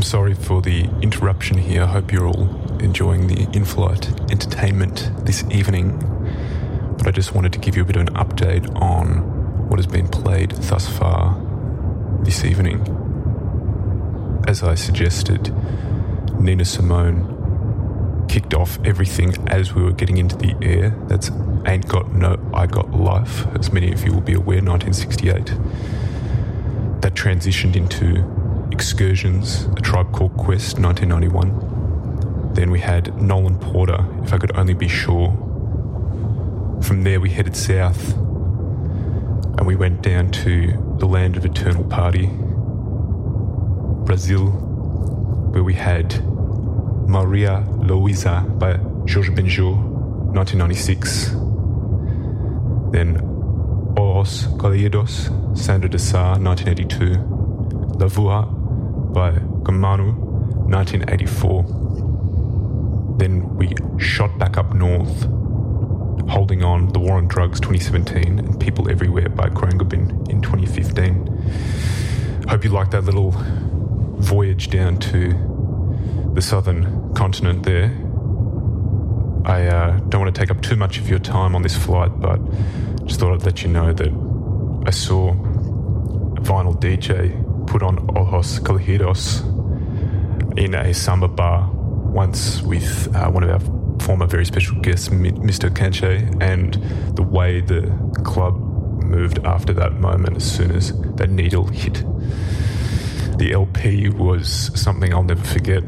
I'm sorry for the interruption here. I hope you're all enjoying the in-flight entertainment this evening. But I just wanted to give you a bit of an update on what has been played thus far this evening. As I suggested, Nina Simone kicked off everything as we were getting into the air. That's Ain't Got No, I Got Life, as many of you will be aware, 1968. That transitioned into Excursions, A Tribe Called Quest, 1991. Then we had Nolan Porter, If I Could Only Be Sure. From there we headed south and we went down to the land of eternal party, Brazil, where we had Maria Luisa by Jorge Benjor, 1996. Then Os Colhidos, Sandra de Sá, 1982. La Voix by Gomanu, 1984. Then we shot back up north, Holding On, The War on Drugs, 2017, and People Everywhere by Khruangbin in 2015. Hope you liked that little voyage down to the southern continent there. I don't want to take up too much of your time on this flight, but just thought I'd let you know that I saw a vinyl DJ put on Ojos Colhidos in a samba bar once with one of our former very special guests, Mr. Kanche, and the way the club moved after that moment as soon as that needle hit the LP was something I'll never forget.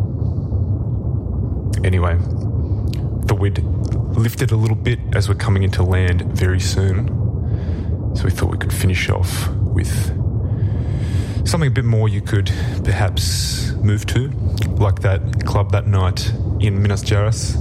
Anyway, the wind lifted a little bit as we're coming into land very soon, so we thought we could finish off with something a bit more you could perhaps move to, like that club that night in Minas Gerais.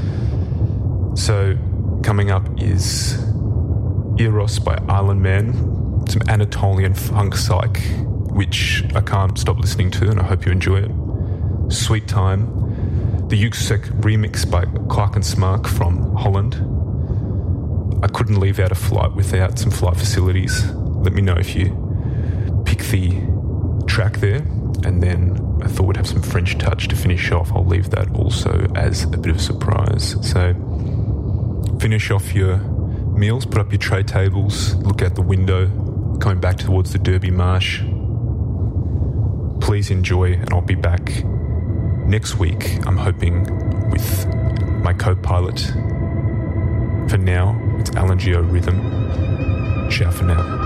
So coming up is Eros by Island Man, some Anatolian funk psych, which I can't stop listening to, and I hope you enjoy it. Sweet Time, the Yuksek remix by Clark and Smark from Holland. I couldn't leave out a flight without some flight facilities. Let me know if you pick the track there, and then I thought we'd have some French touch to finish off. I'll leave that also as a bit of a surprise. So finish off your meals, put up your tray tables, look out the window, coming back towards the Derby Marsh. Please enjoy, and I'll be back next week, I'm hoping, with my co-pilot. For now, it's Alan Geo Rhythm. Ciao for now.